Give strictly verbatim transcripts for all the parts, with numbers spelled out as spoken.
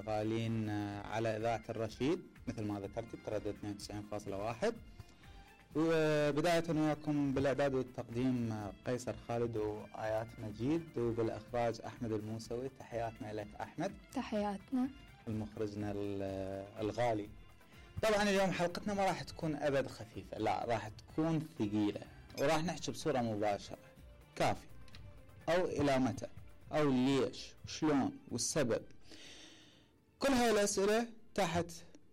الغالين على إذاعة الرشيد مثل ما ذكرت بتردد اثنين وتسعين فاصلة واحد. وبداية وياكم بالإعداد والتقديم قيصر خالد وآيات مجيد، وبالإخراج أحمد الموسوي. تحياتنا لك أحمد. تحياتنا. المخرجنا الغالي. طبعا اليوم حلقتنا ما راح تكون أبد خفيفة، لا راح تكون ثقيلة، وراح نحكي بصورة مباشرة. كافي أو إلى متى أو ليش وشلون والسبب، كل هاي الأسئلة تحت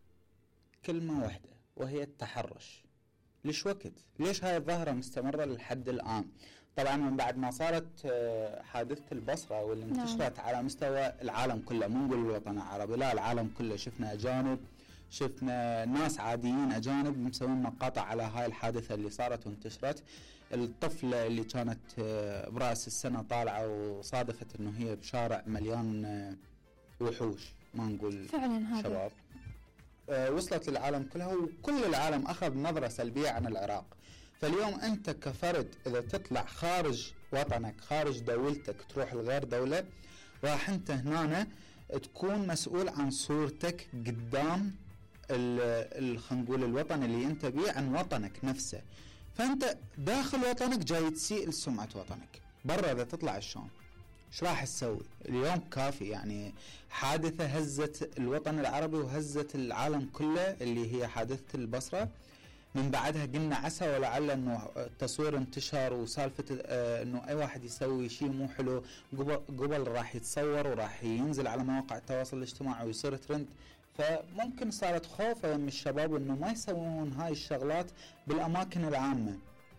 كلمة واحدة وهي التحرش. ليش وقت؟ ليش هاي الظاهرة مستمرة لحد الآن؟ طبعا من بعد ما صارت حادثة البصرة واللي انتشرت على مستوى العالم كله، مو نقول الوطن العربي، لا العالم كله. شفنا أجانب، شفنا ناس عاديين أجانب مسوين مقاطع على هاي الحادثة اللي صارت وانتشرت. الطفلة اللي كانت برأس السنة طالعة وصادفت انه هي بشارع مليان وحوش، ما نقول فعلا شباب. أه وصلت للعالم كلها، وكل العالم أخذ نظرة سلبية عن العراق. فاليوم أنت كفرد إذا تطلع خارج وطنك، خارج دولتك، تروح لغير دولة، راح أنت هنا تكون مسؤول عن صورتك قدام خلينا نقول الوطن اللي أنت بيه، عن وطنك نفسه. فأنت داخل وطنك جاي تسيء لسمعة وطنك، برا إذا تطلع شلون؟ ايش راح تسوي؟ اليوم كافي يعني حادثة هزت الوطن العربي وهزت العالم كله اللي هي حادثة البصرة. من بعدها قلنا عسى ولعل انه التصوير انتشر وسالفة اه انه اي واحد يسوي شيء مو حلو قبل, قبل راح يتصور وراح ينزل على مواقع التواصل الاجتماعي ويصير ترند. فممكن صارت خوفة من الشباب انه ما يسوون هاي الشغلات بالاماكن العامة.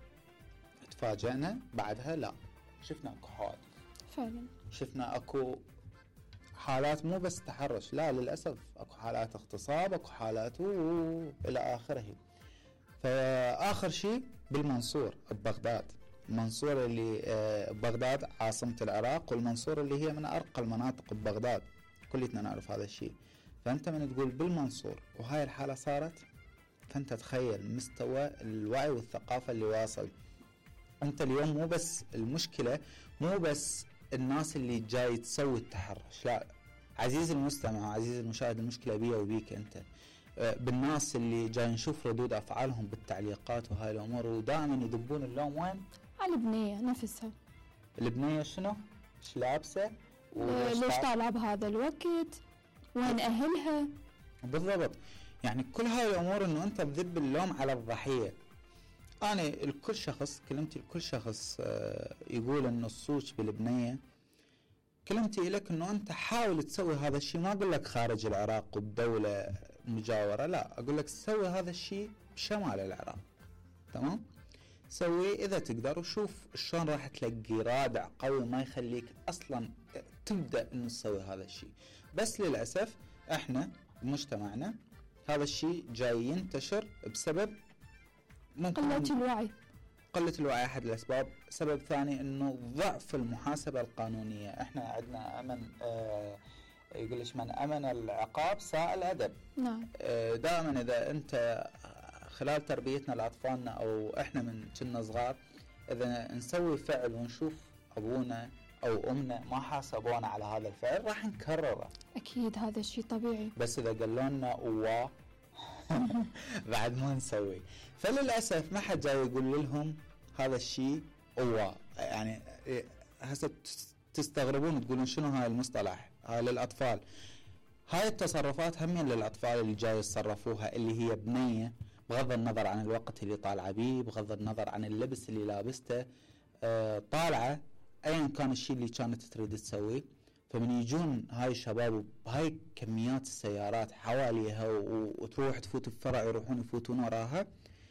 تفاجأنا بعدها لا، شفنا اكو حوادث فعلا، شفنا اكو حالات مو بس تحرش، لا للأسف اكو حالات اغتصاب، اكو حالات الى اخره. فآخر شيء بالمنصور ببغداد، المنصور اللي ببغداد عاصمة العراق، والمنصور اللي هي من أرقى المناطق ببغداد، كلنا نعرف هذا الشيء. فأنت من تقول بالمنصور وهاي الحالة صارت، فأنت تخيل مستوى الوعي والثقافة اللي واصل. أنت اليوم مو بس المشكلة، مو بس الناس اللي جاي تسوي التحرش، لا عزيز المستمع عزيز المشاهد، المشكلة بيا وبيك أنت، بالناس اللي جاي نشوف ردود أفعالهم بالتعليقات وهاي الأمور، ودائما يذبون اللوم وين؟ على البنية نفسها. البنية شنو؟ ايش لابسة؟ ليش طالعة بهذا الوقت؟ وين أهلها؟ بالضبط. يعني كل هاي الأمور إنه أنت تذب اللوم على الضحية. أنا الكل شخص كلمتي لكل شخص يقول إنه الصوت بالبنية، كلمتي لك إنه أنت حاول تسوي هذا الشيء. ما أقول لك خارج العراق وبدولة مجاورة، لا أقول لك سوي هذا الشيء بشمال العراق، تمام؟ سوي إذا تقدر، وشوف شلون راح تلاقي رادع قوي ما يخليك أصلا تبدأ إنه تسوي هذا الشيء. بس للأسف إحنا بمجتمعنا هذا الشيء جاي ينتشر بسبب قلة الوعي. قلة الوعي أحد الأسباب. سبب ثاني إنه ضعف المحاسبة القانونية. إحنا عندنا أمن آه يقول ليش من أمن العقاب ساء الأدب. نعم. آه دائما إذا أنت خلال تربيتنا لأطفالنا أو إحنا من كنا صغار، إذا نسوي فعل ونشوف أبونا أو أمنا ما حاسبونا على هذا الفعل راح نكرره. أكيد هذا الشيء طبيعي. بس إذا قالوا لنا واه بعد ما نسوي. فللأسف ما حد جاي يقول لهم هذا الشيء واه. يعني هسه تستغربون تقولون شنو هاي المصطلح؟ هاي للأطفال. هاي التصرفات هم للأطفال اللي جاي يتصرفوها، اللي هي بنية بغض النظر عن الوقت اللي طالعة بيه، بغض النظر عن اللبس اللي لابسته، آه طالعة أيا كان الشيء اللي كانت تريد تسويه. فمن يجون هاي الشباب بهاي كميات السيارات حواليها وتروح تفوت بفرع يروحون يفوتون وراها،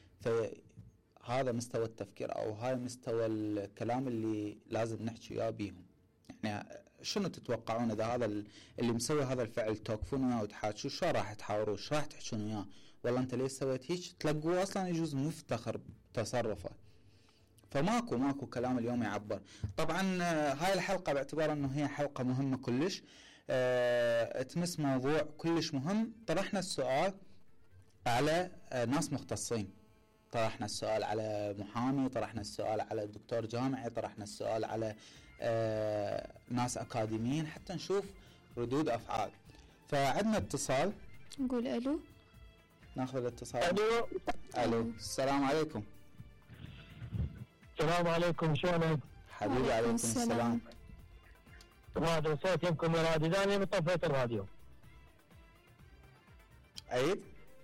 فهذا مستوى التفكير أو هاي مستوى الكلام اللي لازم نحكي إياه بيهم. يعني شنو تتوقعون إذا هذا اللي مسوي هذا الفعل توقفون وياه وتحاجوا؟ شو راح تحاوروا؟ شو راح تحكون وياه؟ والله أنت ليش سويت هيك؟ تلقوه أصلا يجوز مفتخر بتصرفه. فماكو ماكو كلام اليوم يعبر. طبعا هاي الحلقة باعتبار أنه هي حلقة مهمة كلش، أه تمس موضوع كلش مهم. طرحنا السؤال على ناس مختصين، طرحنا السؤال على محامي، طرحنا السؤال على دكتور جامعي، طرحنا السؤال على أه ناس أكاديميين، حتى نشوف ردود أفعال. فعندنا اتصال، نقول الو. ناخذ الاتصال. الو. الو، السلام عليكم. السلام عليكم، شلونك؟ حبيبي عليكم السلام. هذا صوت يمكن راديو ثاني طفيت الراديو. عيد.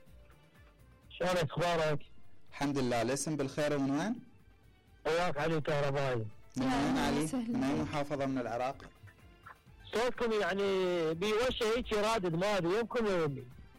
شلونك اخبارك؟ الحمد لله. الاسم بالخير ومن وين؟ وياك علي كهربائي. من وين علي؟ من اي محافظة من العراق؟ صوتكم يعني بوشه هيك رادد، ما ادري يمكن يومي.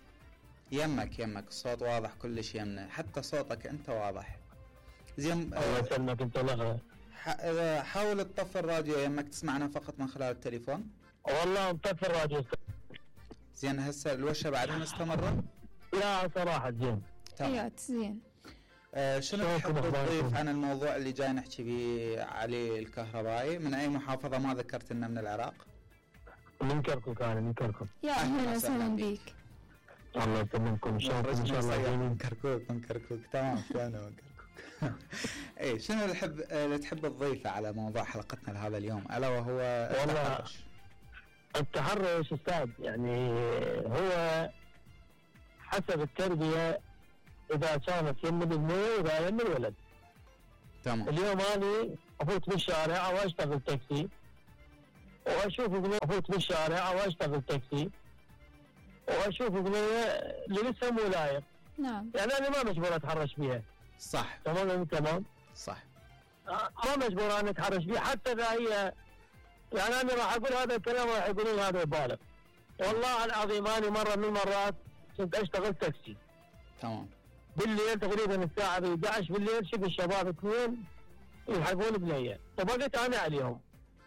يمك يمك الصوت واضح كلش يمنا، حتى صوتك انت واضح. زين. الله يسلمك انت لغة. حاول تطفي الراديو يمك، تسمعنا فقط من خلال التليفون. والله مطفي الراديو. زين، هسه الوشة بعدها مستمرة؟ لا صراحة زين. تمام زين. آه شنو تحب تضيف عن الموضوع اللي جاي نحكي به علي الكهربائي؟ من اي محافظة ما ذكرت لنا من العراق؟ من كركوك. انا من كركوك. يا اهلا وسهلا بيك. الله يسلمكم ان شاء الله. ان شاء الله من كركوك. من كركوك تمام. انا من كركوك. اي شنو اللي تحب اللي تحب تضيفه على موضوع حلقتنا لهذا اليوم، الا وهو التحرش؟ التحرش استاذ يعني هو حسب التربية، إذا كانت يم البنية وإذا يم الولد. تمام. اليوم أنا أفوت بالشارع أو أشتغل تاكسي، وأشوف بنية أفوت بالشارع أو أشتغل تاكسي، وأشوف بنية لبسها مو لايق. نعم. يعني أنا ما مجبور أتحرش بيها. صح. تمام تمام. صح. ما مجبور أنا أتحرش بيها، حتى إذا هي يعني أنا راح أقول هذا الكلام راح يقولون هذا يبالغ. والله العظيم أنا مرة من المرات كنت أشتغل تاكسي. تمام. بالليل تقريبا الساعة احد عشر بالليل، شوف الشباب اثنين يلحقون بنية، فبقيت أنا عليهم.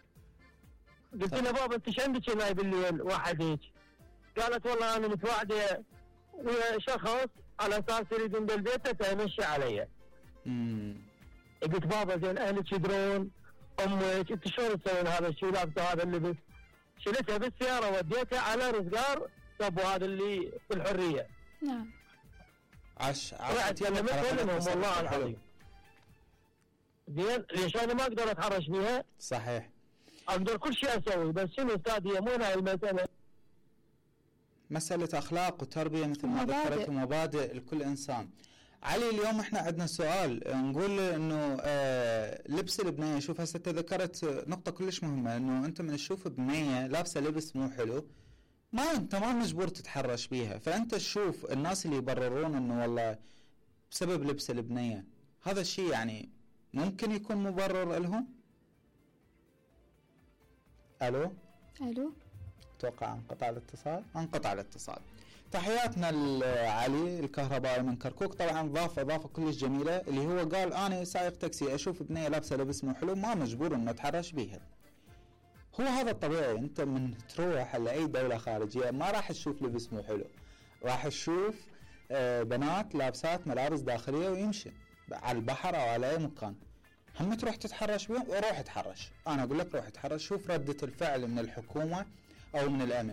قلت له بابا أنت ايش عندك هنا بالليل واحد هيك؟ قالت والله أنا متواعدة ويا شخص على أساس يريد من بيته يمشي علي. امم قلت بابا زين أهلك يدرون، أمك أنت شلون تسوين هذا الشيء، لابسة هذا اللبس؟ شلتها بالسيارة وديتها على رزقار أبو هذا اللي في الحرية. نعم. عش رحت كلمتهم والله العظيم. زين ليش انا ما اقدر اتحرش بيها؟ صحيح. اقدر كل شيء اسوي، بس شنو استاذ هي مو هاي المساله. مسألة اخلاق وتربية مثل ما ذكرت، ومبادئ لكل انسان. علي اليوم احنا عندنا سؤال، نقول انه آه لبس البنية. شوف هسه انت ذكرت نقطة كلش مهمة، انه انت من تشوف بنية لابسة لبس مو حلو ما انت ما مجبور تتحرش بيها، فانت تشوف الناس اللي يبررون انه والله بسبب لبس البنية، هذا الشيء يعني ممكن يكون مبرر لهم؟ الو الو. اتوقع انقطع الاتصال. انقطع الاتصال. تحياتنا لعلي الكهربائي من كركوك. طبعا ضاف اضافه كلش جميله، اللي هو قال انا سائق تاكسي اشوف بنيه لابسه لبس مو حلو ما مجبور انه اتحرش بيها. هو هذا الطبيعي. انت من تروح لاي دوله خارجيه ما راح تشوف لبس مو حلو، راح تشوف بنات لابسات ملابس داخليه ويمشي على البحر او على اي مكان، هم تروح تتحرش بهم؟ وروح اتحرش. انا اقول لك روح اتحرش، شوف رده الفعل من الحكومه او من الامن.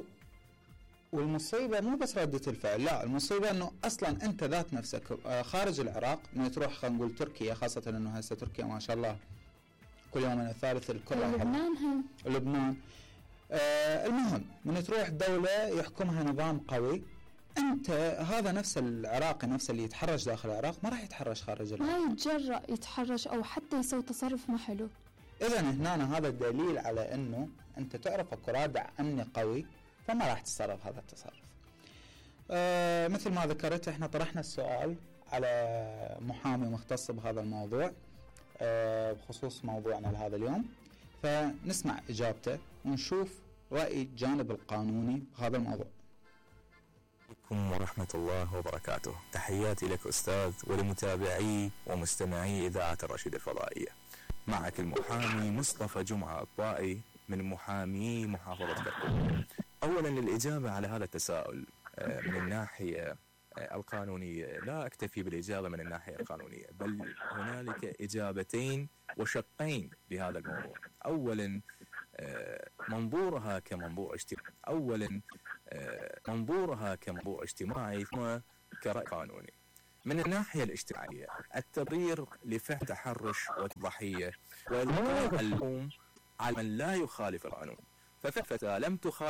والمصيبه مو بس رده الفعل، لا المصيبه انه اصلا انت ذات نفسك خارج العراق من تروح خلينا نقول تركيا، خاصه انه هسه تركيا ما شاء الله كل يوم من الثالث الكره. لبنان هم. لبنان. آه المهم من تروح دولة يحكمها نظام قوي، انت هذا نفس العراقي نفس اللي يتحرش داخل العراق ما راح يتحرش خارج العراق، ما يتجرأ يتحرش او حتى يسوي تصرف ما حلو. اذا هنا هذا دليل على انه انت تعرف اكو رادع امني قوي، فما راح تتصرف هذا التصرف. آه مثل ما ذكرت احنا طرحنا السؤال على محامي مختص بهذا الموضوع بخصوص موضوعنا لهذا اليوم، فنسمع إجابته ونشوف رأي الجانب القانوني بهذا الموضوع. عليكم ورحمة الله وبركاته. تحياتي لك أستاذ ولمتابعي ومستمعي إذاعة الرشيد الفضائية. معك المحامي مصطفى جمعة الطائي من محامي محافظة كركوك. أولا للإجابة على هذا التساؤل من الناحية القانونية، لا أكتفي بالإجابة من الناحية القانونية، بل هنالك إجابتين وشقين لهذا الموضوع. أولا منظورها كمنظور اجتماعي أولا منظورها كمنظور اجتماعي ثم كرأي قانوني. من الناحية الاجتماعية التبرير لفعل تحرش والضحية والقاء اللوم على من لا يخالف القانون، ففتاة لم تخالف